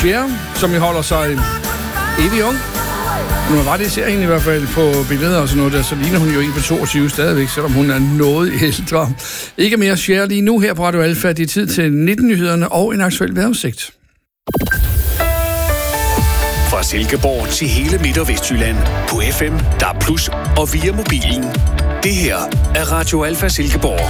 Cher, som holder sig evig ung. Nu var det, ser hende i hvert fald på billeder og sådan noget der, så ligner hun jo en på 22 stadigvæk, selvom hun er noget ældre. Ikke mere Cher lige nu her på Radio Alfa. Det er tid til 19-nyhederne og en aktuel vejrudsigt. Fra Silkeborg til hele Midt- og Vestjylland på FM, DAB+, og via mobilen. Det her er Radio Alfa Silkeborg.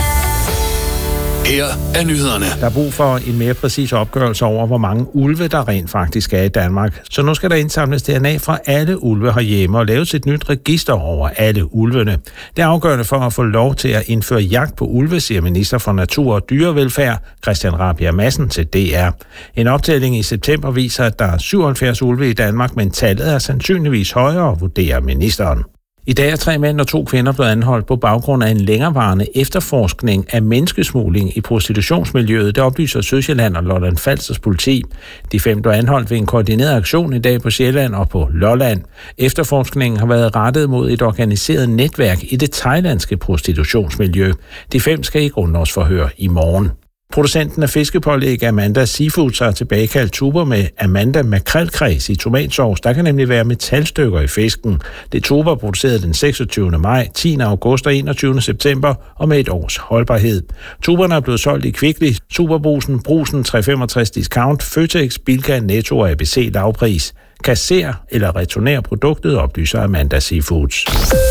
Her er nyhederne. Der er brug for en mere præcis opgørelse over, hvor mange ulve der rent faktisk er i Danmark. Så nu skal der indsamles DNA fra alle ulve herhjemme og laves et nyt register over alle ulvene. Det er afgørende for at få lov til at indføre jagt på ulve, siger minister for Natur og Dyrevelfærd, Christian Rabjerg Madsen til DR. En optælling i september viser, at der er 77 ulve i Danmark, men tallet er sandsynligvis højere, vurderer ministeren. I dag er 3 mænd og 2 kvinder blevet anholdt på baggrund af en længerevarende efterforskning af menneskesmugling i prostitutionsmiljøet. Det oplyser Sydsjælland og Lolland Falsters politi. De 5 blev anholdt ved en koordineret aktion i dag på Sjælland og på Lolland. Efterforskningen har været rettet mod et organiseret netværk i det thailandske prostitutionsmiljø. De 5 skal i grundlovsforhør i morgen. Producenten af fiskepålæg Amanda Seafoods har tilbagekaldt tuber med Amanda makrelkræs i tomatsovs. Der kan nemlig være metalstykker i fisken. Det er tuber produceret den 26. maj, 10. august og 21. september og med et års holdbarhed. Tuberne er blevet solgt i Kvickly, Superbrugsen, Brugsen 365 Discount, Føtex, Bilka, Netto og ABC lavpris. Kasser eller returner produktet, oplyser Amanda Seafoods.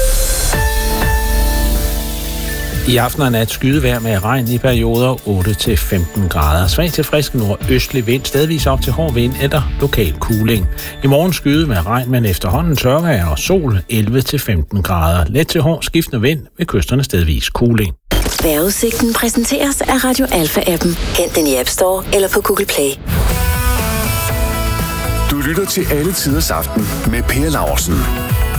I aften og nat skydevejr med regn i perioder 8-15 grader. Svag til frisk nordøstlig vind, stedvis op til hård vind eller lokal kuling. I morgen skyde med regn, men efterhånden tørvejr og sol 11-15 grader. Let til hård skiftende vind ved kysterne stedvis kuling. Vejrudsigten præsenteres af Radio Alfa-appen. Hent den i App Store eller på Google Play. Du lytter til Alle Tiders Aften med Per Laursen.